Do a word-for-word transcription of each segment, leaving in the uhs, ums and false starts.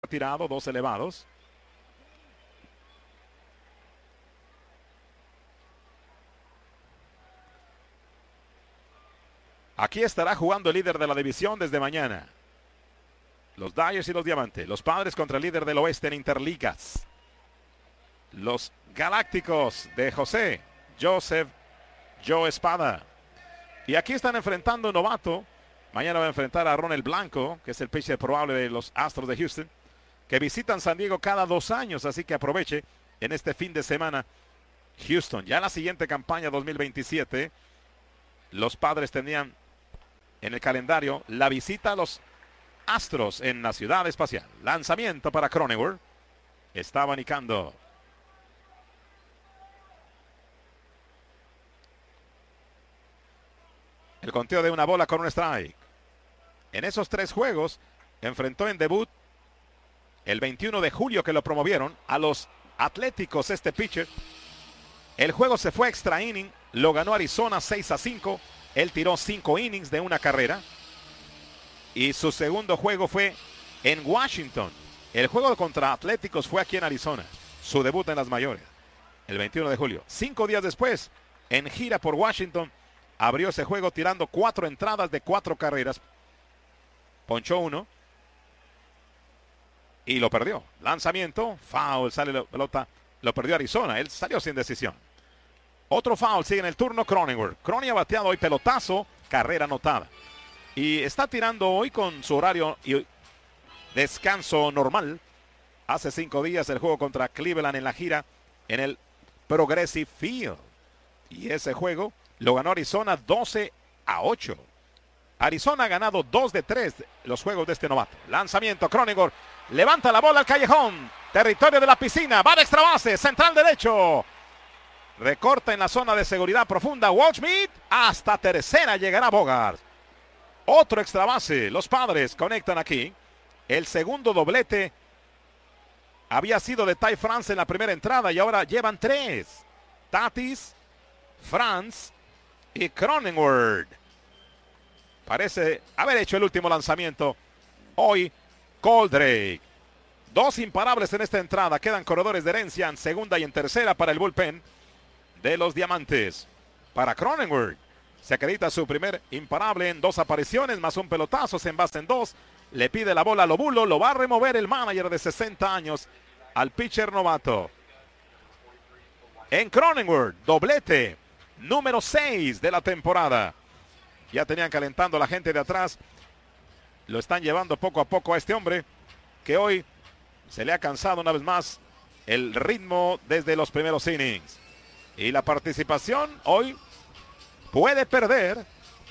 tirado, dos elevados. Aquí estará jugando el líder de la división desde mañana. Los Dyers y los Diamantes. Los Padres contra el líder del oeste en Interligas. Los Galácticos de José, Joseph, Joe Espada. Y aquí están enfrentando un novato. Mañana va a enfrentar a Ronald Blanco, que es el pitcher probable de los Astros de Houston, que visitan San Diego cada dos años. Así que aproveche en este fin de semana Houston. Ya en la siguiente campaña dos mil veintisiete, los Padres tenían en el calendario la visita a los Astros en la ciudad espacial. Lanzamiento para Cronenworth. Está abanicando. El conteo de una bola con un strike. En esos tres juegos enfrentó en debut el veintiuno de julio que lo promovieron a los Atléticos este pitcher. El juego se fue extra inning. Lo ganó Arizona seis a cinco. Él tiró cinco innings de una carrera. Y su segundo juego fue en Washington. El juego contra Atléticos fue aquí en Arizona. Su debut en las mayores. El veintiuno de julio. Cinco días después, en gira por Washington, abrió ese juego tirando cuatro entradas de cuatro carreras. Ponchó uno. Y lo perdió. Lanzamiento. Foul. Sale la pelota. Lo perdió Arizona. Él salió sin decisión. Otro foul. Sigue en el turno Cronenworth. Crony ha bateado hoy pelotazo. Carrera anotada. Y está tirando hoy con su horario y descanso normal. Hace cinco días el juego contra Cleveland en la gira en el Progressive Field. Y ese juego lo ganó Arizona doce a ocho. Arizona ha ganado dos de tres los juegos de este novato. Lanzamiento, Cronenworth levanta la bola al callejón. Territorio de la piscina, va de extra base, central derecho. Recorta en la zona de seguridad profunda Waldschmidt. Hasta tercera llegará Bogart. Otro extra base, los Padres conectan aquí. El segundo doblete había sido de Ty France en la primera entrada y ahora llevan tres. Tatis, France y Cronenworth. Parece haber hecho el último lanzamiento hoy Coldrake. Dos imparables en esta entrada. Quedan corredores de herencia en segunda y en tercera para el bullpen de los Diamantes. Para Cronenworth se acredita su primer imparable en dos apariciones, más un pelotazo, se envasa en dos. Le pide la bola a Lobulo, lo va a remover el manager de sesenta años al pitcher novato. En Cronenworth, doblete número seis de la temporada. Ya tenían calentando a la gente de atrás. Lo están llevando poco a poco a este hombre que hoy se le ha cansado una vez más el ritmo desde los primeros innings. Y la participación hoy puede perder,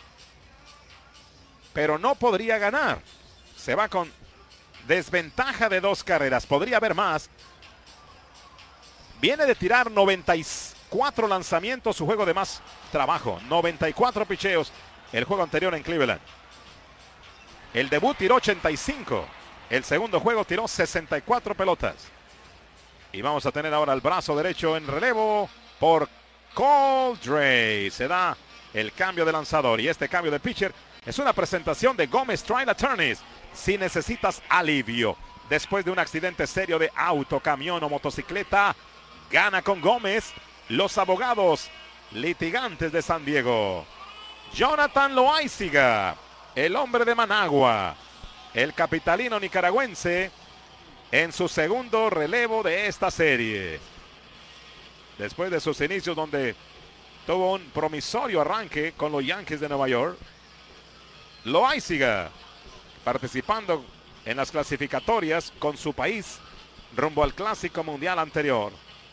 pero no podría ganar. Se va con desventaja de dos carreras. Podría haber más. Viene de tirar noventa y cuatro lanzamientos, su juego de más trabajo. noventa y cuatro picheos el juego anterior en Cleveland. El debut tiró ochenta y cinco. El segundo juego tiró sesenta y cuatro pelotas. Y vamos a tener ahora el brazo derecho en relevo por Coldrake. Se da el cambio de lanzador y este cambio de pitcher es una presentación de Gómez Trial Attorneys. Si necesitas alivio después de un accidente serio de auto, camión o motocicleta, gana con Gómez, los abogados litigantes de San Diego. Jonathan Loaiziga, el hombre de Managua, el capitalino nicaragüense, en su segundo relevo de esta serie. Después de sus inicios donde tuvo un promisorio arranque con los Yankees de Nueva York, Loaiziga participando en las clasificatorias con su país rumbo al Clásico Mundial anterior.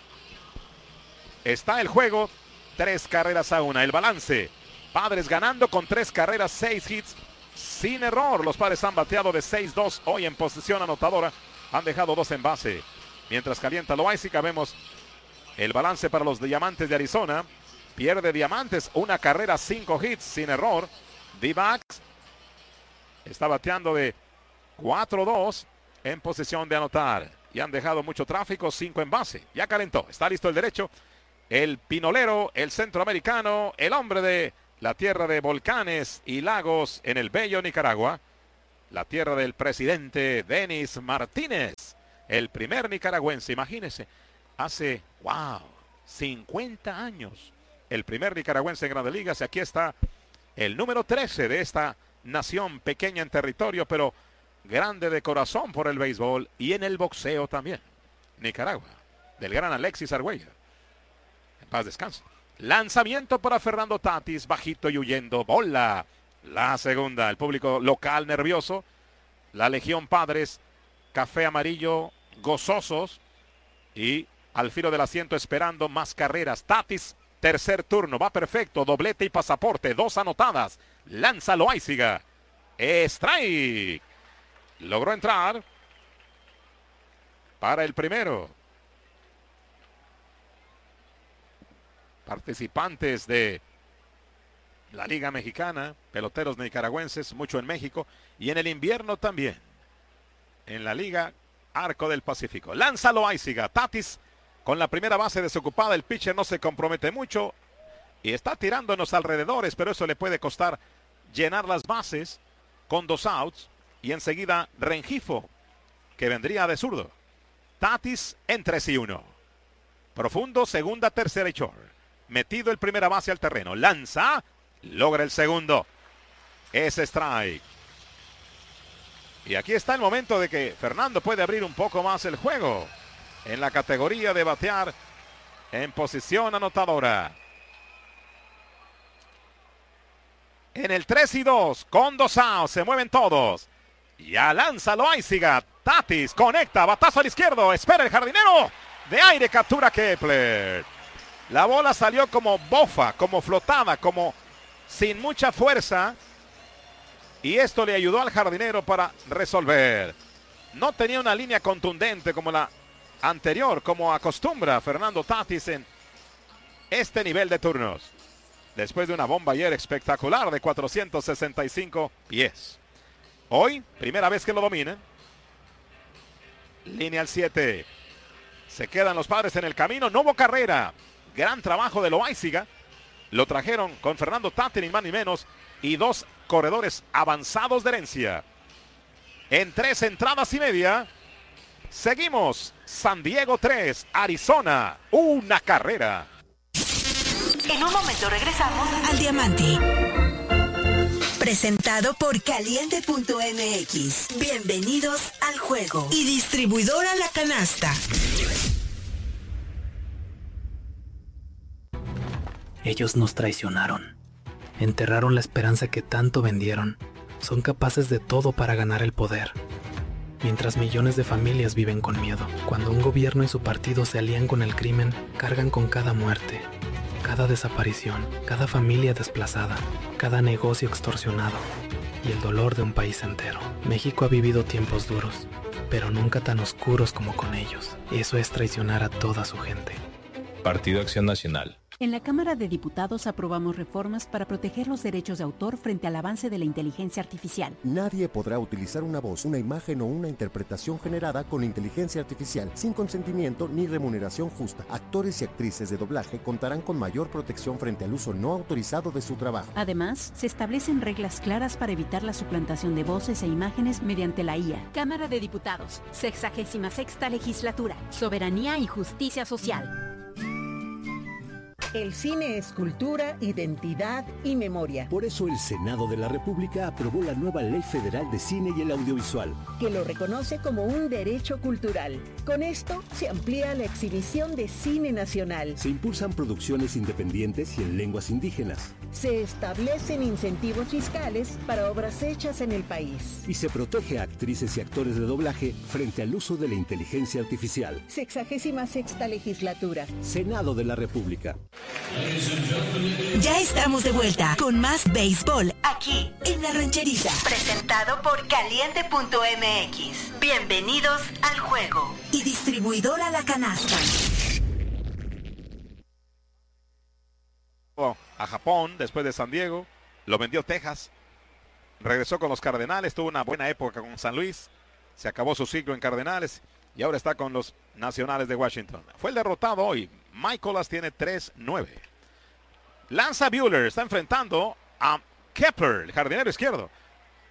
Está el juego, tres carreras a una. El balance, Padres ganando con tres carreras, seis hits, sin error. Los Padres han bateado de seis dos hoy en posición anotadora. Han dejado dos en base. Mientras calienta Loaiziga, vemos el balance para los Diamantes de Arizona. Pierde Diamantes, una carrera, cinco hits, sin error. D-backs está bateando de cuatro dos en posición de anotar. Y han dejado mucho tráfico, cinco en base. Ya calentó, está listo el derecho. El pinolero, el centroamericano, el hombre de la tierra de volcanes y lagos en el bello Nicaragua. la tierra del presidente Denis Martínez, el primer nicaragüense. Imagínense, hace, wow, cincuenta años, el primer nicaragüense en Grandes Ligas. Y aquí está el número trece de esta nación pequeña en territorio, pero grande de corazón por el béisbol y en el boxeo también. Nicaragua, del gran Alexis Argüello. En paz descanse. Lanzamiento para Fernando Tatis, bajito y huyendo. Bola. La segunda. El público local nervioso. La Legión Padres, café amarillo, gozosos. Y al filo del asiento esperando más carreras. Tatis, tercer turno. Va perfecto. Doblete y pasaporte. Dos anotadas. Lanza Loaiziga. Strike. Logró entrar para el primero. Participantes de la Liga Mexicana, peloteros nicaragüenses, mucho en México y en el invierno también. En la Liga Arco del Pacífico. Lanza Loaiziga. Tatis con la primera base desocupada. El pitcher no se compromete mucho y está tirando en los alrededores, pero eso le puede costar llenar las bases con dos outs. Y enseguida Rengifo, que vendría de zurdo. Tatis en tres y uno. Profundo, segunda, tercera y short. Metido el primera base al terreno. Lanza, logra el segundo. Es strike. Y aquí está el momento de que Fernando puede abrir un poco más el juego. En la categoría de batear en posición anotadora. En el tres y dos, con dos outs, se mueven todos. Ya lanza Loaiziga. Tatis conecta, batazo al izquierdo. Espera el jardinero. De aire captura Kepler. La bola salió como bofa, como flotada, como sin mucha fuerza. Y esto le ayudó al jardinero para resolver. No tenía una línea contundente como la anterior, como acostumbra Fernando Tatis en este nivel de turnos. Después de una bomba ayer espectacular de cuatrocientos sesenta y cinco pies. Hoy, primera vez que lo dominan. Línea al siete. Se quedan los Padres en el camino. No hubo carrera. Gran trabajo de Loaiziga. Lo trajeron con Fernando Tatis, ni más ni menos. Y dos corredores avanzados de herencia. En tres entradas y media. Seguimos. San Diego tres, Arizona una carrera. En un momento regresamos al Diamante. Presentado por Caliente punto M X. Bienvenidos al juego. Y distribuidora La Canasta. Ellos nos traicionaron. Enterraron la esperanza que tanto vendieron. Son capaces de todo para ganar el poder. Mientras millones de familias viven con miedo. Cuando un gobierno y su partido se alían con el crimen, cargan con cada muerte, cada desaparición, cada familia desplazada, cada negocio extorsionado y el dolor de un país entero. México ha vivido tiempos duros, pero nunca tan oscuros como con ellos. Eso es traicionar a toda su gente. Partido Acción Nacional. En la Cámara de Diputados aprobamos reformas para proteger los derechos de autor frente al avance de la inteligencia artificial. Nadie podrá utilizar una voz, una imagen o una interpretación generada con inteligencia artificial sin consentimiento ni remuneración justa. Actores y actrices de doblaje contarán con mayor protección frente al uso no autorizado de su trabajo. Además, se establecen reglas claras para evitar la suplantación de voces e imágenes mediante la I A. Cámara de Diputados, sexagésima sexta legislatura, soberanía y justicia social. El cine es cultura, identidad y memoria. Por eso el Senado de la República aprobó la nueva Ley Federal de Cine y el Audiovisual, que lo reconoce como un derecho cultural. Con esto se amplía la exhibición de cine nacional. Se impulsan producciones independientes y en lenguas indígenas. Se establecen incentivos fiscales para obras hechas en el país. Y se protege a actrices y actores de doblaje frente al uso de la inteligencia artificial. Sexagésima sexta legislatura. Senado de la República. Ya estamos de vuelta con más béisbol aquí en La Rancherita. Presentado por Caliente punto M X. Bienvenidos al juego. Y distribuidora La Canasta. A Japón después de San Diego, lo vendió Texas, regresó con los Cardenales, tuvo una buena época con San Luis, se acabó su ciclo en Cardenales y ahora está con los Nacionales de Washington. Fue el derrotado hoy. Michaelas tiene tres nueve. Lanza Buehler, está enfrentando a Kepler, el jardinero izquierdo.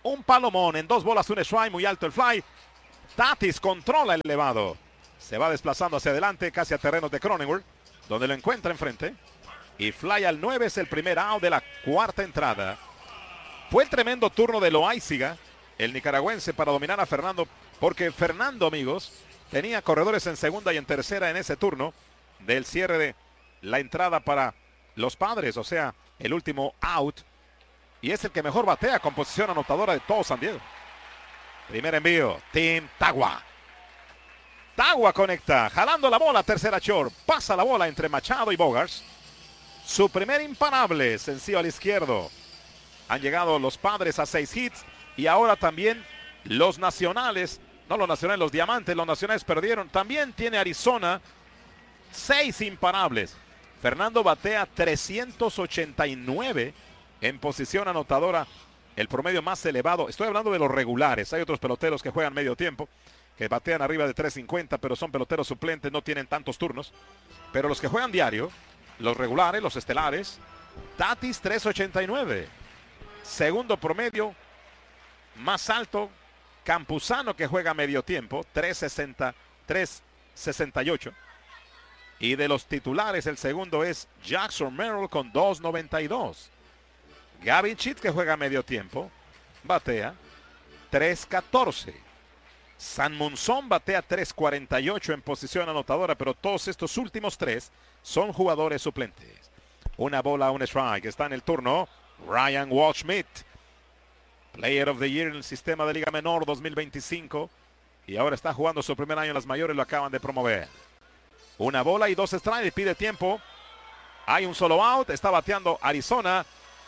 Un palomón en dos bolas, un strike, muy alto el fly. Tatis controla el elevado. Se va desplazando hacia adelante, casi a terrenos de Cronenworth, donde lo encuentra enfrente. Y fly al nueve es el primer out de la cuarta entrada. Fue el tremendo turno de Loaiziga, el nicaragüense, para dominar a Fernando, porque Fernando, amigos, tenía corredores en segunda y en tercera en ese turno del cierre de la entrada para los Padres, o sea, el último out. Y es el que mejor batea con posición anotadora de todo San Diego. Primer envío, Tim Tagua. Tagua conecta, jalando la bola, tercera short. Pasa la bola entre Machado y Bogaerts. Su primer imparable, sencillo al izquierdo. Han llegado los Padres a seis hits y ahora también los Nacionales, no los Nacionales, los Diamantes, los Nacionales perdieron. También tiene Arizona seis imparables. Fernando batea trescientos ochenta y nueve en posición anotadora, el promedio más elevado. Estoy hablando de los regulares. Hay otros peloteros que juegan medio tiempo, que batean arriba de tres cincuenta, pero son peloteros suplentes, no tienen tantos turnos. Pero los que juegan diario, los regulares, los estelares, Tatis tres ochenta y nueve. Segundo promedio más alto, Campuzano, que juega medio tiempo, tres sesenta, tres sesenta y ocho. Y de los titulares, el segundo es Jackson Merrill con dos noventa y dos. Gavin Sheets, que juega medio tiempo, batea tres catorce. San Monzón batea tres cuarenta y ocho en posición anotadora, pero todos estos últimos tres son jugadores suplentes. Una bola, un strike. Está en el turno Ryan Waldschmidt, Player of the Year en el sistema de Liga Menor dos mil veinticinco. Y ahora está jugando su primer año en las mayores, lo acaban de promover. Una bola y dos strikes, pide tiempo. Hay un solo out, está bateando Arizona.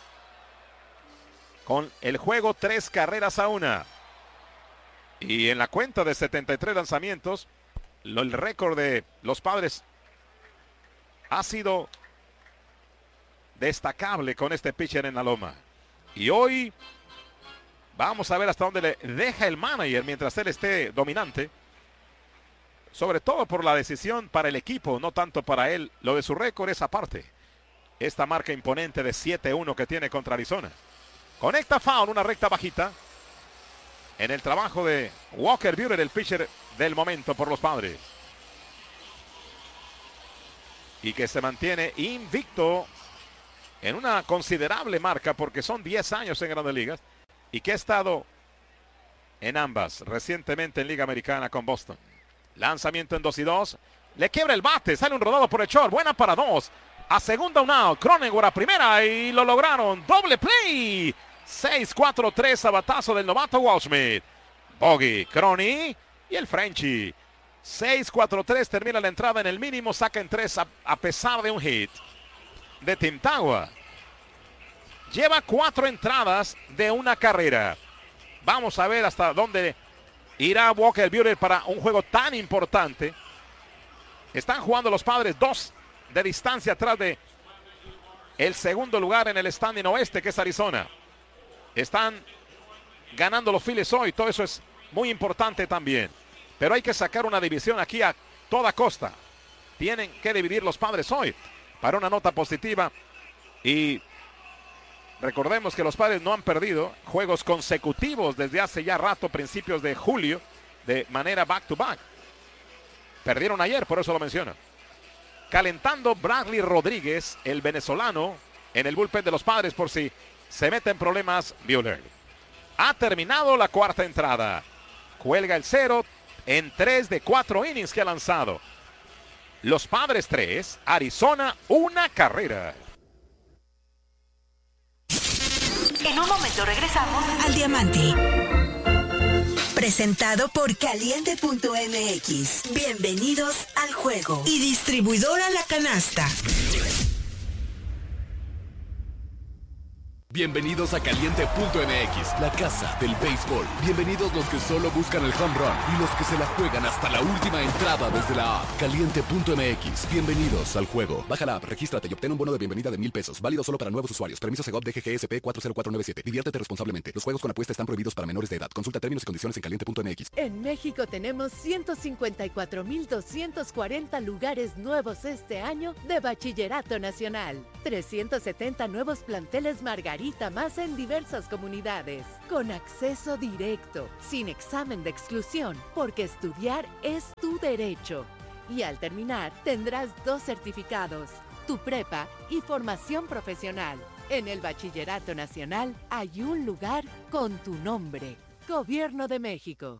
Con el juego, tres carreras a una. Y en la cuenta de setenta y tres lanzamientos, lo, el récord de los Padres ha sido destacable con este pitcher en la loma. Y hoy vamos a ver hasta dónde le deja el manager mientras él esté dominante. Sobre todo por la decisión para el equipo, no tanto para él. Lo de su récord es aparte. Esta marca imponente de siete uno que tiene contra Arizona. Conecta foul, una recta bajita. En el trabajo de Walker Buehler, el pitcher del momento por los Padres. Y que se mantiene invicto en una considerable marca porque son diez años en Grandes Ligas. Y que ha estado en ambas, recientemente en Liga Americana con Boston. Lanzamiento en dos y dos. Le quiebra el bate, sale un rodado por el short. Buena para dos. A segunda un out. Cronenworth a primera y lo lograron. Doble play. seis cuatro tres a batazo del novato Waldschmidt. Bogey, Crony y el Frenchie. seis cuatro tres termina la entrada en el mínimo. Saca en tres a, a pesar de un hit de Tim Tagua. Lleva cuatro entradas de una carrera. Vamos a ver hasta dónde irá Walker Buehler para un juego tan importante. Están jugando los Padres dos de distancia atrás de el segundo lugar en el standing oeste, que es Arizona. Están ganando los Phillies hoy. Todo eso es muy importante también. Pero hay que sacar una división aquí a toda costa. Tienen que dividir los Padres hoy para una nota positiva. Y recordemos que los Padres no han perdido juegos consecutivos desde hace ya rato, principios de julio, de manera back to back. Perdieron ayer, por eso lo menciono. Calentando Bradley Rodríguez, el venezolano, en el bullpen de los Padres por si se mete en problemas Buehler. Ha terminado la cuarta entrada. Cuelga el cero en tres de cuatro innings que ha lanzado. Los Padres tres, Arizona una carrera. En un momento regresamos al Diamante. Presentado por Caliente punto M X. Bienvenidos al juego. Y distribuidora La Canasta. Bienvenidos a Caliente punto M X, la casa del béisbol. Bienvenidos los que solo buscan el home run y los que se la juegan hasta la última entrada desde la app. Caliente punto M X, bienvenidos al juego. Baja la app, regístrate y obtén un bono de bienvenida de mil pesos. Válido solo para nuevos usuarios. Permiso Segov D G G S P cuatro cero cuatro nueve siete. Diviértete responsablemente. Los juegos con apuesta están prohibidos para menores de edad. Consulta términos y condiciones en Caliente punto M X. En México tenemos ciento cincuenta y cuatro mil doscientos cuarenta lugares nuevos este año de Bachillerato Nacional. trescientos setenta nuevos planteles Margarita escuelita más en diversas comunidades, con acceso directo, sin examen de exclusión, porque estudiar es tu derecho. Y al terminar, tendrás dos certificados, tu prepa y formación profesional. En el Bachillerato Nacional hay un lugar con tu nombre. Gobierno de México.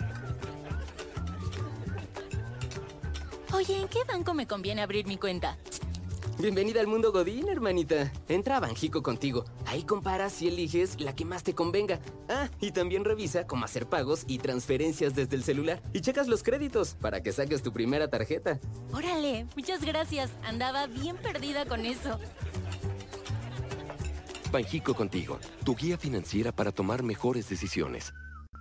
Oye, ¿en qué banco me conviene abrir mi cuenta? Bienvenida al mundo Godín, hermanita. Entra a Banjico contigo. Ahí comparas y eliges la que más te convenga. Ah, y también revisa cómo hacer pagos y transferencias desde el celular. Y checas los créditos para que saques tu primera tarjeta. Órale, muchas gracias. Andaba bien perdida con eso. Banjico contigo, tu guía financiera para tomar mejores decisiones.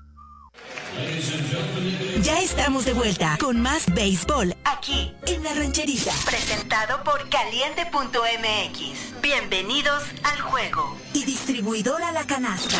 Ya estamos de vuelta con más béisbol aquí en La Rancherita. Presentado por Caliente punto M X. Bienvenidos al juego. Y distribuidora La Canasta.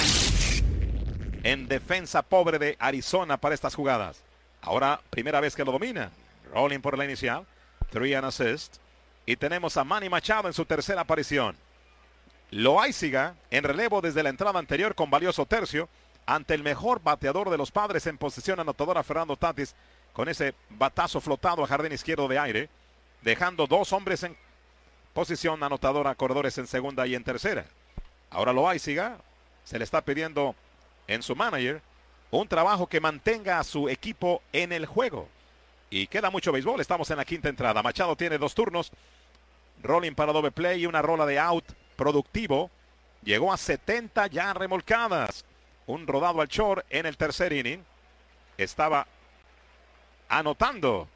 En defensa pobre de Arizona para estas jugadas. Ahora, primera vez que lo domina. Rolling por la inicial. Three and assist. Y tenemos a Manny Machado en su tercera aparición. Loaiziga en relevo desde la entrada anterior con valioso tercio ante el mejor bateador de los Padres en posición anotadora, Fernando Tatis, con ese batazo flotado a jardín izquierdo de aire, dejando dos hombres en posición anotadora, corredores en segunda y en tercera. Ahora Loaiziga se le está pidiendo en su manager un trabajo que mantenga a su equipo en el juego. Y queda mucho béisbol, estamos en la quinta entrada. Machado tiene dos turnos, rolling para doble play y una rola de out productivo. Llegó a setenta ya remolcadas. Un rodado al short en el tercer inning. Estaba anotando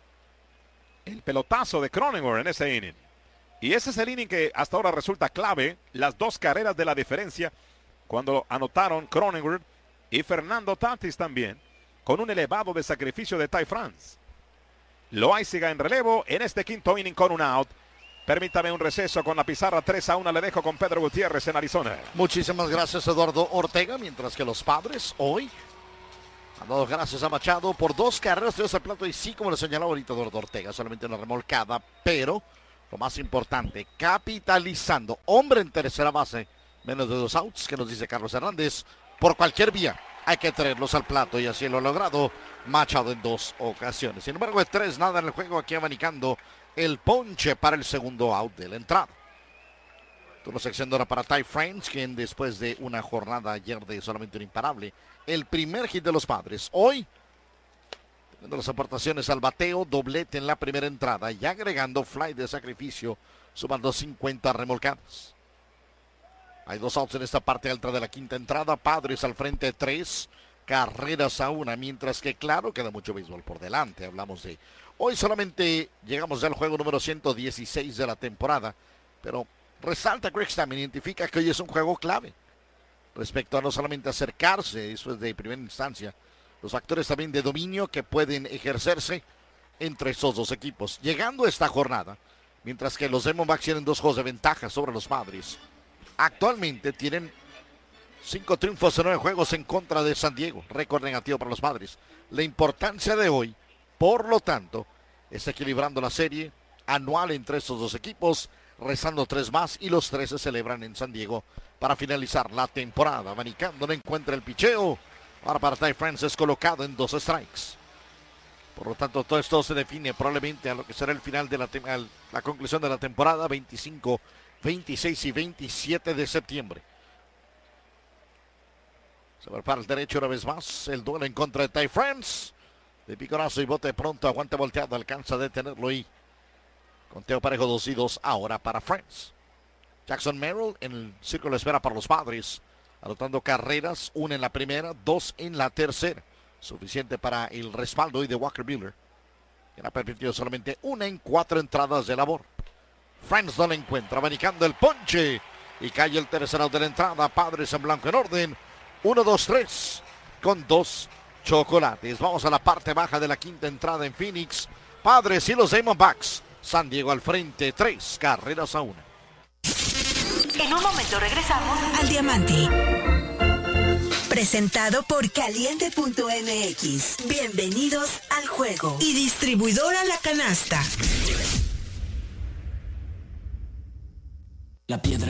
el pelotazo de Cronenworth en ese inning. Y ese es el inning que hasta ahora resulta clave. Las dos carreras de la diferencia cuando anotaron Cronenworth y Fernando Tatis también, con un elevado de sacrificio de Ty France. Loaiziga en relevo en este quinto inning con un out. Permítame un receso con la pizarra tres a uno. Le dejo con Pedro Gutiérrez en Arizona. Muchísimas gracias, Eduardo Ortega. Mientras que los Padres hoy han dado gracias a Machado por dos carreras de ese plato. Y sí, como le señalaba ahorita Eduardo Ortega, solamente una remolcada. Pero lo más importante, capitalizando. Hombre en tercera base, menos de dos outs, que nos dice Carlos Hernández. Por cualquier vía hay que traerlos al plato. Y así lo ha logrado Machado en dos ocasiones. Sin embargo, de tres, nada en el juego. Aquí abanicando el ponche para el segundo out de la entrada. Turno sección de hora para Ty France, quien después de una jornada ayer de solamente un imparable, el primer hit de los Padres. Hoy, teniendo las aportaciones al bateo, doblete en la primera entrada y agregando fly de sacrificio, sumando cincuenta remolcadas. Hay dos outs en esta parte alta de la quinta entrada. Padres al frente, tres carreras a una, mientras que claro, queda mucho béisbol por delante. Hablamos de hoy solamente llegamos ya al juego número ciento dieciséis de la temporada, pero resalta Greg Stammen, identifica que hoy es un juego clave respecto a no solamente acercarse, eso es de primera instancia, los factores también de dominio que pueden ejercerse entre esos dos equipos. Llegando a esta jornada, mientras que los Diamondbacks tienen dos juegos de ventaja sobre los Padres, actualmente tienen cinco triunfos en nueve juegos en contra de San Diego, récord negativo para los Padres. La importancia de hoy, por lo tanto, es equilibrando la serie anual entre estos dos equipos, rezando tres más y los tres se celebran en San Diego para finalizar la temporada. Abanicando, no encuentra el picheo. Ahora para Ty France es colocado en dos strikes. Por lo tanto, todo esto se define probablemente a lo que será el final de la, la conclusión de la temporada, veinticinco, veintiséis y veintisiete de septiembre. Se va para el derecho una vez más. El duelo en contra de Ty France. De picorazo y bote pronto, aguante volteado, alcanza a detenerlo y conteo parejo dos y dos ahora para France. Jackson Merrill en el círculo de espera para los Padres, anotando carreras, una en la primera, dos en la tercera. Suficiente para el respaldo hoy de Walker Buehler, que ha permitido solamente una en cuatro entradas de labor. France no la encuentra, abanicando el ponche y cae el tercer out de la entrada. Padres en blanco en orden, uno, dos, tres, con dos chocolates. Vamos a la parte baja de la quinta entrada en Phoenix. Padres y los Diamondbacks. San Diego al frente, tres carreras a una. En un momento regresamos al Diamante. Presentado por Caliente punto M X. Bienvenidos al juego. Y distribuidora La Canasta. La piedra